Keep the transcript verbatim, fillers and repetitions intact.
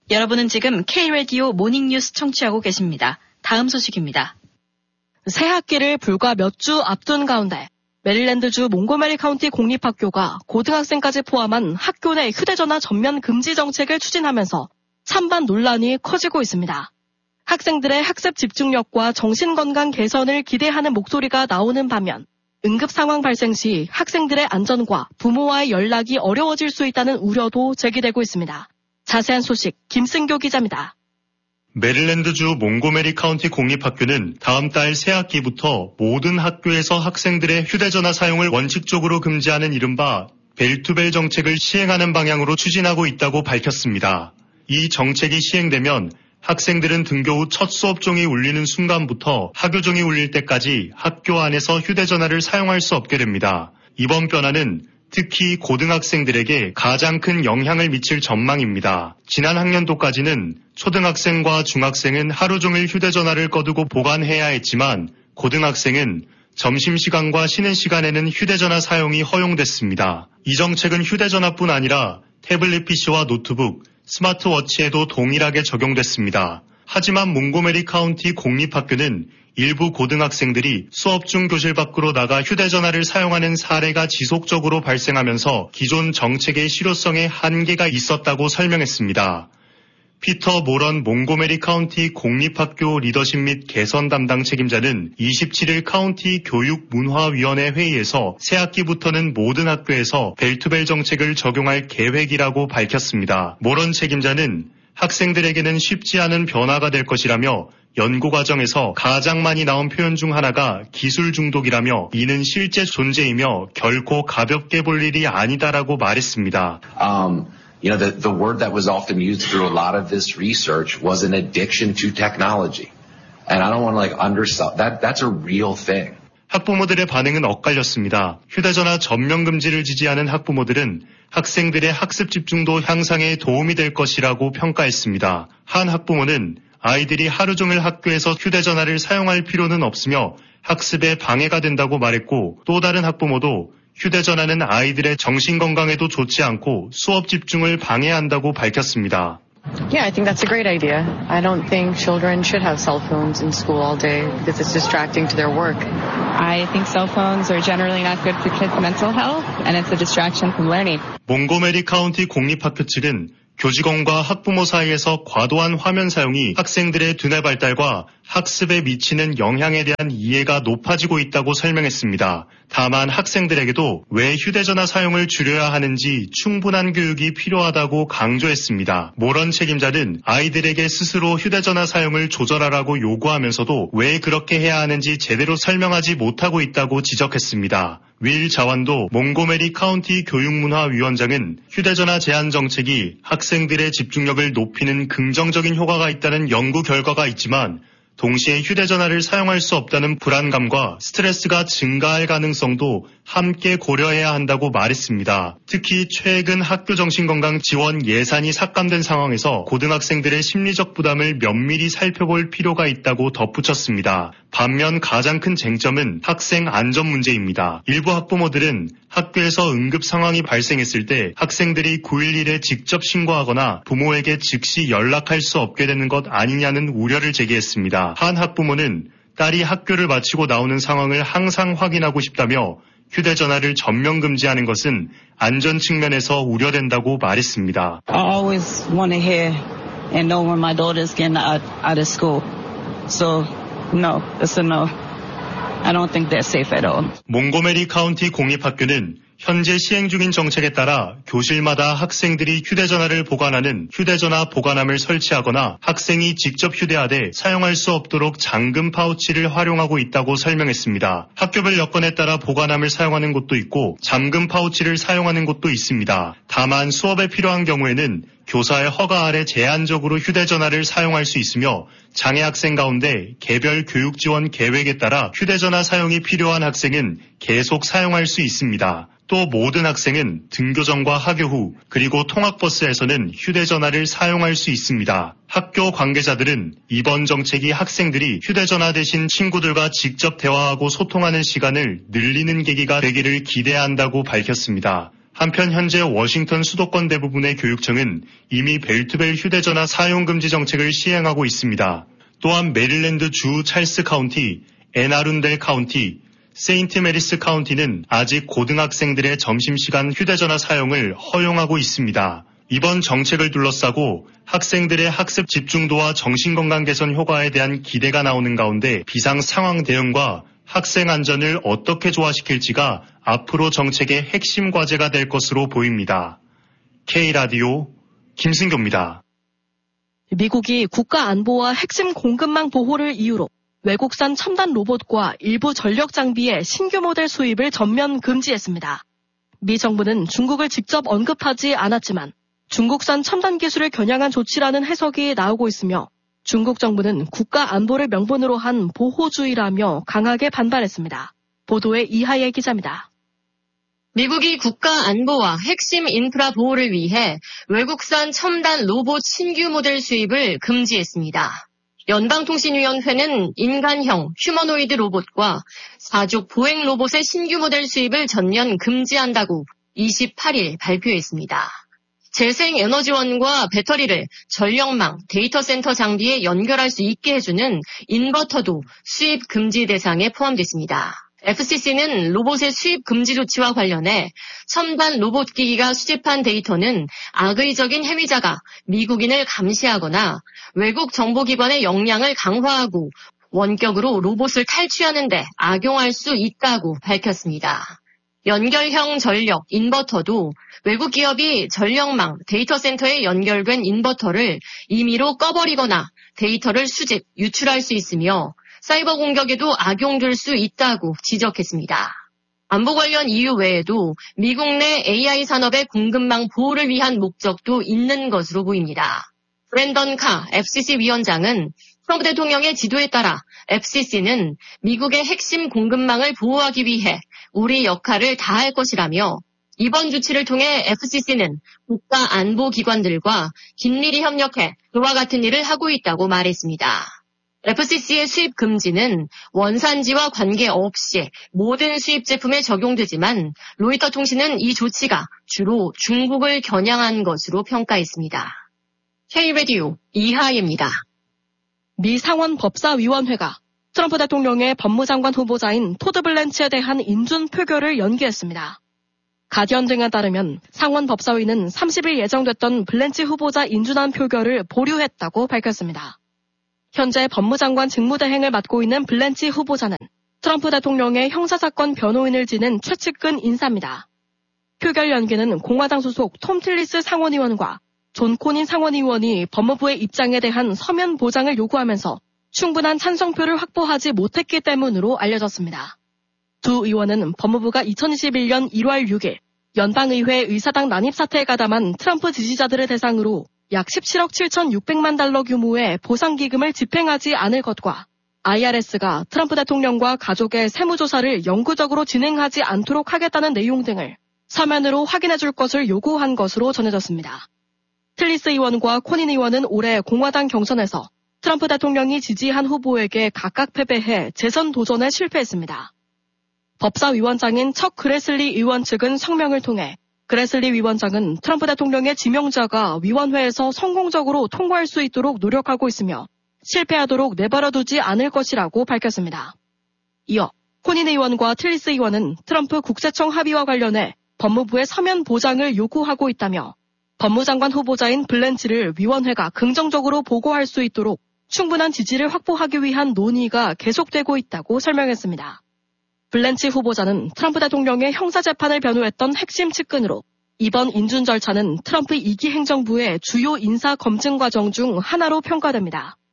여러분은 지금 K-라디오 모닝뉴스 청취하고 계십니다. 다음 소식입니다. 새 학기를 불과 몇 주 앞둔 가운데 메릴랜드주 몽고메리 카운티 공립학교가 고등학생까지 포함한 학교 내 휴대전화 전면 금지 정책을 추진하면서 찬반 논란이 커지고 있습니다. 학생들의 학습 집중력과 정신건강 개선을 기대하는 목소리가 나오는 반면 응급 상황 발생 시 학생들의 안전과 부모와의 연락이 어려워질 수 있다는 우려도 제기되고 있습니다. 자세한 소식 김승교 기자입니다. 메릴랜드주 몽고메리 카운티 공립학교는 다음 달 새학기부터 모든 학교에서 학생들의 휴대전화 사용을 원칙적으로 금지하는 이른바 벨투벨 정책을 시행하는 방향으로 추진하고 있다고 밝혔습니다. 이 정책이 시행되면 학생들은 등교 후 첫 수업종이 울리는 순간부터 하교종이 울릴 때까지 학교 안에서 휴대전화를 사용할 수 없게 됩니다. 이번 변화는 특히 고등학생들에게 가장 큰 영향을 미칠 전망입니다. 지난 학년도까지는 초등학생과 중학생은 하루 종일 휴대전화를 꺼두고 보관해야 했지만 고등학생은 점심시간과 쉬는 시간에는 휴대전화 사용이 허용됐습니다. 이 정책은 휴대전화뿐 아니라 태블릿 피시와 노트북, 스마트워치에도 동일하게 적용됐습니다. 하지만 몽고메리 카운티 공립학교는 일부 고등학생들이 수업 중 교실 밖으로 나가 휴대전화를 사용하는 사례가 지속적으로 발생하면서 기존 정책의 실효성에 한계가 있었다고 설명했습니다. 피터 모런 몽고메리 카운티 공립학교 리더십 및 개선 담당 책임자는 이십칠일 카운티 교육문화위원회 회의에서 새학기부터는 모든 학교에서 벨투벨 정책을 적용할 계획이라고 밝혔습니다. 모런 책임자는 학생들에게는 쉽지 않은 변화가 될 것이라며 연구 과정에서 가장 많이 나온 표현 중 하나가 기술 중독이라며 이는 실제 존재이며 결코 가볍게 볼 일이 아니다라고 말했습니다. Um, you know, the, the word that was often used through a lot of this research was an addiction to technology. And I don't want to like undersell that. That's a real thing. 학부모들의 반응은 엇갈렸습니다. 휴대전화 전면 금지를 지지하는 학부모들은 학생들의 학습 집중도 향상에 도움이 될 것이라고 평가했습니다. 한 학부모는 아이들이 하루 종일 학교에서 휴대전화를 사용할 필요는 없으며 학습에 방해가 된다고 말했고 또 다른 학부모도 휴대전화는 아이들의 정신건강에도 좋지 않고 수업 집중을 방해한다고 밝혔습니다. Yeah, I think that's a great idea. I don't think children should have cell phones in school all day because it's distracting to their work. I think cell phones are generally not good for kids' mental health and it's a distraction from learning. 몽고메리 카운티 공립학교 측은 교직원과 학부모 사이에서 과도한 화면 사용이 학생들의 두뇌 발달과 학습에 미치는 영향에 대한 이해가 높아지고 있다고 설명했습니다. 다만 학생들에게도 왜 휴대전화 사용을 줄여야 하는지 충분한 교육이 필요하다고 강조했습니다. 모런 책임자는 아이들에게 스스로 휴대전화 사용을 조절하라고 요구하면서도 왜 그렇게 해야 하는지 제대로 설명하지 못하고 있다고 지적했습니다. 윌 자완도 몽고메리 카운티 교육문화위원장은 휴대전화 제한 정책이 학생들의 집중력을 높이는 긍정적인 효과가 있다는 연구 결과가 있지만 동시에 휴대전화를 사용할 수 없다는 불안감과 스트레스가 증가할 가능성도 함께 고려해야 한다고 말했습니다. 특히 최근 학교 정신건강 지원 예산이 삭감된 상황에서 고등학생들의 심리적 부담을 면밀히 살펴볼 필요가 있다고 덧붙였습니다. 반면 가장 큰 쟁점은 학생 안전 문제입니다. 일부 학부모들은 학교에서 응급 상황이 발생했을 때 학생들이 구일일에 직접 신고하거나 부모에게 즉시 연락할 수 없게 되는 것 아니냐는 우려를 제기했습니다. 한 학부모는 딸이 학교를 마치고 나오는 상황을 항상 확인하고 싶다며 휴대전화를 전면 금지하는 것은 안전 측면에서 우려된다고 말했습니다. I always want to hear and know when my daughter's getting out, out of school. So, no, it's a no. I don't think they're safe at all. 몽고메리 카운티 공립학교는 현재 시행 중인 정책에 따라 교실마다 학생들이 휴대전화를 보관하는 휴대전화 보관함을 설치하거나 학생이 직접 휴대하되 사용할 수 없도록 잠금 파우치를 활용하고 있다고 설명했습니다. 학교별 여건에 따라 보관함을 사용하는 곳도 있고 잠금 파우치를 사용하는 곳도 있습니다. 다만 수업에 필요한 경우에는 교사의 허가 아래 제한적으로 휴대전화를 사용할 수 있으며 장애 학생 가운데 개별 교육 지원 계획에 따라 휴대전화 사용이 필요한 학생은 계속 사용할 수 있습니다. 또 모든 학생은 등교 전과 하교 후 그리고 통학버스에서는 휴대전화를 사용할 수 있습니다. 학교 관계자들은 이번 정책이 학생들이 휴대전화 대신 친구들과 직접 대화하고 소통하는 시간을 늘리는 계기가 되기를 기대한다고 밝혔습니다. 한편 현재 워싱턴 수도권 대부분의 교육청은 이미 벨투벨 휴대전화 사용 금지 정책을 시행하고 있습니다. 또한 메릴랜드 주 찰스 카운티, 앤아룬델 카운티, 세인트 메리스 카운티는 아직 고등학생들의 점심시간 휴대전화 사용을 허용하고 있습니다. 이번 정책을 둘러싸고 학생들의 학습 집중도와 정신건강 개선 효과에 대한 기대가 나오는 가운데 비상 상황 대응과 학생 안전을 어떻게 조화시킬지가 앞으로 정책의 핵심 과제가 될 것으로 보입니다. K라디오 김승교입니다. 미국이 국가 안보와 핵심 공급망 보호를 이유로 외국산 첨단 로봇과 일부 전력 장비의 신규 모델 수입을 전면 금지했습니다. 미 정부는 중국을 직접 언급하지 않았지만 중국산 첨단 기술을 겨냥한 조치라는 해석이 나오고 있으며 중국 정부는 국가 안보를 명분으로 한 보호주의라며 강하게 반발했습니다. 보도에 이하예 기자입니다. 미국이 국가 안보와 핵심 인프라 보호를 위해 외국산 첨단 로봇 신규 모델 수입을 금지했습니다. 연방통신위원회는 인간형 휴머노이드 로봇과 사족 보행 로봇의 신규 모델 수입을 전면 금지한다고 이십팔 일 발표했습니다. 재생에너지원과 배터리를 전력망, 데이터 센터 장비에 연결할 수 있게 해주는 인버터도 수입 금지 대상에 포함됐습니다. 에프씨씨는 로봇의 수입 금지 조치와 관련해 첨단 로봇 기기가 수집한 데이터는 악의적인 행위자가 미국인을 감시하거나 외국 정보기관의 역량을 강화하고 원격으로 로봇을 탈취하는 데 악용할 수 있다고 밝혔습니다. 연결형 전력, 인버터도 외국 기업이 전력망, 데이터 센터에 연결된 인버터를 임의로 꺼버리거나 데이터를 수집, 유출할 수 있으며 사이버 공격에도 악용될 수 있다고 지적했습니다. 안보 관련 이유 외에도 미국 내 에이아이 산업의 공급망 보호를 위한 목적도 있는 것으로 보입니다. 브랜던 카 에프씨씨 위원장은 트럼프 대통령의 지도에 따라 에프씨씨는 미국의 핵심 공급망을 보호하기 위해 우리 역할을 다할 것이라며 이번 조치를 통해 에프씨씨는 국가 안보 기관들과 긴밀히 협력해 그와 같은 일을 하고 있다고 말했습니다. 에프씨씨의 수입 금지는 원산지와 관계없이 모든 수입 제품에 적용되지만 로이터 통신은 이 조치가 주로 중국을 겨냥한 것으로 평가했습니다. K라디오 이하예입니다. 미 상원 법사위원회가 트럼프 대통령의 법무장관 후보자인 토드 블랜치에 대한 인준 표결을 연기했습니다. 가디언 등에 따르면 상원 법사위는 삼십 일 예정됐던 블랜치 후보자 인준안 표결을 보류했다고 밝혔습니다. 현재 법무장관 직무대행을 맡고 있는 블랜치 후보자는 트럼프 대통령의 형사사건 변호인을 지낸 최측근 인사입니다. 표결 연기는 공화당 소속 톰 틸리스 상원의원과 존 코닌 상원의원이 법무부의 입장에 대한 서면 보장을 요구하면서 충분한 찬성표를 확보하지 못했기 때문으로 알려졌습니다. 두 의원은 법무부가 이천이십일 년 일월 육일 연방의회 의사당 난입 사태에 가담한 트럼프 지지자들을 대상으로 약 십칠억 칠천육백만 달러 규모의 보상기금을 집행하지 않을 것과 아이알에스가 트럼프 대통령과 가족의 세무조사를 영구적으로 진행하지 않도록 하겠다는 내용 등을 서면으로 확인해 줄 것을 요구한 것으로 전해졌습니다. 틸리스 의원과 코닌 의원은 올해 공화당 경선에서 트럼프 대통령이 지지한 후보에게 각각 패배해 재선 도전에 실패했습니다. 법사위원장인 척 그레슬리 의원 측은 성명을 통해 그레슬리 위원장은 트럼프 대통령의 지명자가 위원회에서 성공적으로 통과할 수 있도록 노력하고 있으며 실패하도록 내버려두지 않을 것이라고 밝혔습니다. 이어 코닌 의원과 틸리스 의원은 트럼프 국세청 합의와 관련해 법무부의 서면 보장을 요구하고 있다며 법무장관 후보자인 블랜치를 위원회가 긍정적으로 보고할 수 있도록 충분한 지지를 확보하기 위한 논의가 계속되고 있다고 설명했습니다. 블랜치 후보자는 트럼프 대통령의 형사재판을 변호했던 핵심 측근으로 이번 인준 절차는 트럼프 이 기 행정부의 주요 인사 검증 과정 중 하나로 평가됩니다.